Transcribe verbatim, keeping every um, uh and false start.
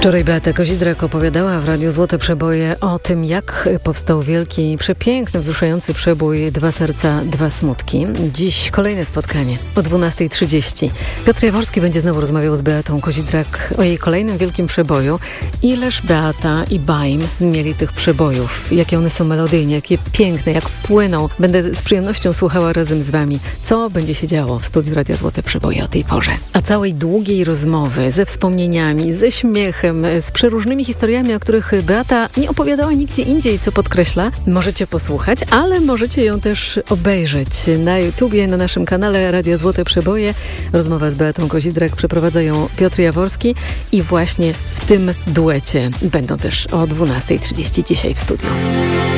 Wczoraj Beata Kozidrak opowiadała w Radiu Złote Przeboje o tym, jak powstał wielki, przepiękny, wzruszający przebój Dwa serca, dwa smutki. Dziś kolejne spotkanie o dwunasta trzydzieści. Piotr Jaworski będzie znowu rozmawiał z Beatą Kozidrak o jej kolejnym wielkim przeboju. Ileż Beata i Baim mieli tych przebojów, jakie one są melodyjnie, jakie piękne, jak płyną. Będę z przyjemnością słuchała razem z wami, co będzie się działo w studiu Radia Złote Przeboje o tej porze. A całej długiej rozmowy ze wspomnieniami, ze śmiechem, z przeróżnymi historiami, o których Beata nie opowiadała nigdzie indziej, co podkreśla, możecie posłuchać, ale możecie ją też obejrzeć na YouTubie, na naszym kanale Radia Złote Przeboje. Rozmowa z Beatą Kozidrak przeprowadza ją Piotr Jaworski i właśnie w tym duecie będą też o dwunasta trzydzieści dzisiaj w studiu.